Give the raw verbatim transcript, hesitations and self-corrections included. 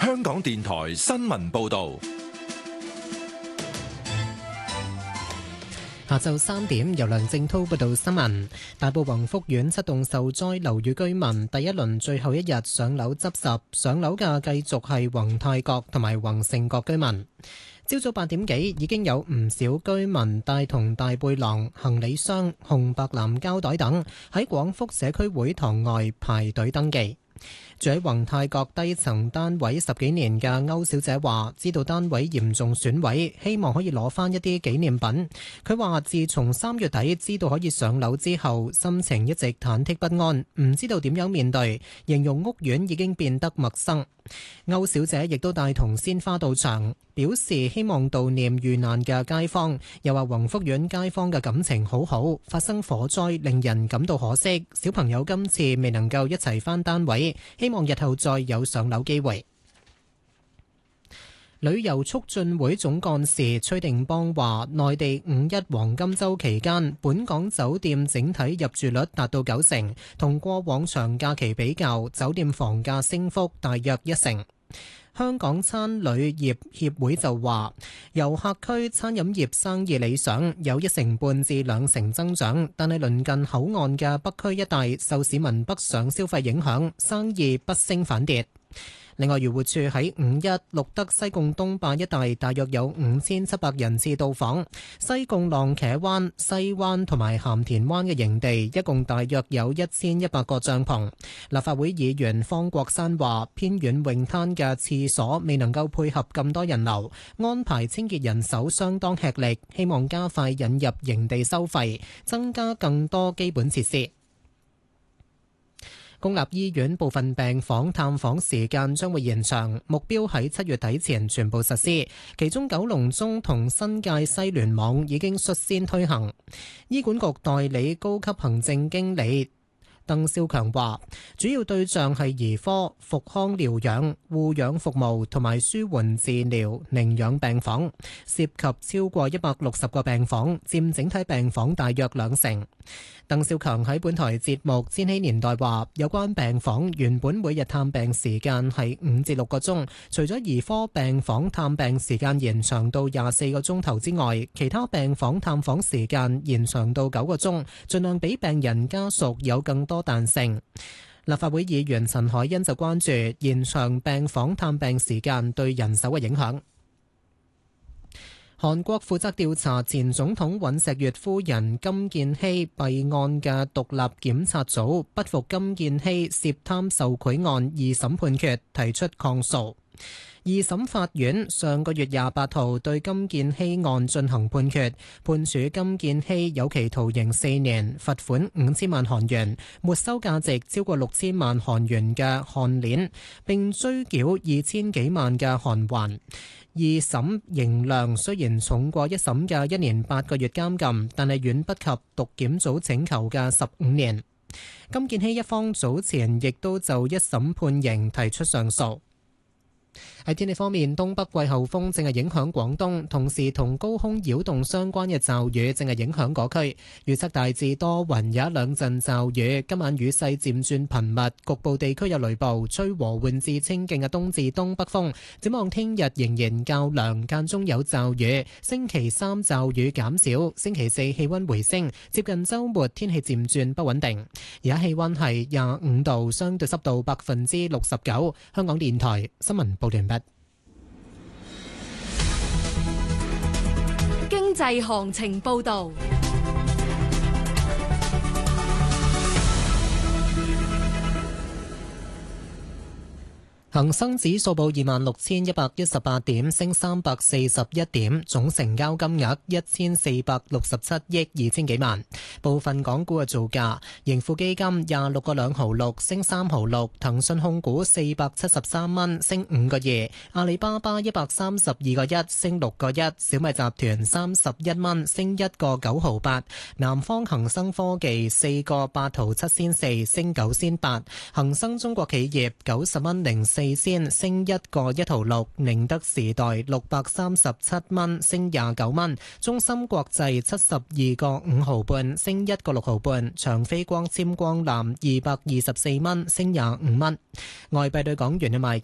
香港電台新聞報道。 下晝三點，由梁正濤報道新聞。大埔宏福苑七棟受災樓宇居民，第一輪最後一日上樓執拾，上樓嘅繼續係宏泰閣同埋宏盛閣居民。朝早八點幾，已經有唔少居民帶同大背囊、行李箱、紅白藍膠袋等喺廣福社區會堂外排隊登記。住喺宏泰閣低層單位十幾年嘅歐小姐話，知道單位嚴重損毀，希望可以攞翻一啲紀念品。佢話自從三月底知道可以上樓之後，心情一直忐忑不安，唔知道點樣面對，形容屋苑已經變得陌生。歐小姐亦都帶同鮮花到場，表示希望悼念遇難嘅街坊，又話宏福苑街坊嘅感情好好，發生火災令人感到可惜，小朋友今次未能夠一齊返單位，希望日後再有上樓機會。旅遊促進會總幹事崔定邦話，內地五一黃金週期間，本港酒店整體入住率達到九成，同過往長假期比較，酒店房價升幅大約一成。香港餐旅業協會就話，遊客區餐飲業生意理想，有一成半至兩成增長，但係鄰近口岸嘅北區一帶受市民北上消費影響，生意不升反跌。另外，漁護署喺五一錄得西貢東壩一帶大約有五千七百人次到訪，西貢浪茄灣、西灣同埋鹹田灣嘅營地，一共大約有一千一百個帳篷。立法會議員方國珊話，偏遠泳灘嘅廁所未能夠配合咁多人流，安排清潔人手相當吃力，希望加快引入營地收費，增加更多基本設施。公立醫院部分病房探訪時間將會延長，目標喺七月底前全部實施。其中九龍中同新界西聯網已經率先推行。醫管局代理高級行政經理鄧少強話，主要對象係兒科、復康療養、護養服務同埋舒緩治療、寧養病房，涉及超過一百六十個病房，佔整體病房大約兩成。鄧少強喺本台節目《千禧年代》話，有關病房原本每日探病時間係五至六個鐘，除咗兒科病房探病時間延長到廿四個鐘頭之外，其他病房探訪時間延長到九個鐘，盡量俾病人家屬有更多彈性。立法會議員陳凱欣就關注延長病房探病時間對人手嘅影響。韓國負責調查前總統尹錫悅夫人金建希弊案嘅獨立檢察組不服金建希涉貪受賄案二審判決，提出抗訴。二審法院上個月廿八號對金建希案進行判決，判處金建希有期徒刑四年，罰款五千萬韓元，沒收價值超過六千萬韓元嘅項鏈，並追繳二千幾萬嘅韓圜。二審刑量雖然重過一審嘅一年八個月監禁，但係遠不及獨檢組請求嘅十五年。金建希一方早前亦都就一審判刑提出上訴。喺天氣方面，東北季候風正係影響廣東，同時同高空擾動相關嘅驟雨正係影響嗰區。預測大致多雲，有一兩陣驟雨。今晚雨勢漸轉頻密，局部地區有雷暴，吹和緩至清勁嘅東至東北風。展望聽日仍然較涼，間中有驟雨。星期三驟雨減少，星期四氣溫回升，接近週末天氣漸轉不穩定。而家氣溫係廿五度，相對濕度百分之六十九。香港電台新聞報道完畢。 經濟行情報道。 恒生指數報二萬六千一百一十八點，升三百四十一點，總成交金額一千四百六十七億二千幾萬。部分港股嘅造價：盈富基金廿六個兩毫六，升三毫六；騰訊控股四百七十三蚊，升五個二；阿里巴巴一百三十二個一，升六個一；小米集團三十一蚊，升一個九毫八；南方恒生科技四個八毫七仙四，升九仙八；恒生中國企業九十蚊零四先升一個一毫六，寧德時代六百三十七蚊升廿九蚊，中芯國際七十二個五毫半升一個六毫半，長飛光纖光纜二百二十四蚊升廿五蚊。外幣對港元嘅賣